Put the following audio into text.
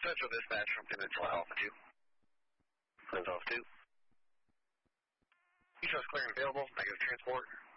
Central Dispatch from Peninsula Alpha 2. Peninsula Alpha 2. East Coast clear and available. Negative transport.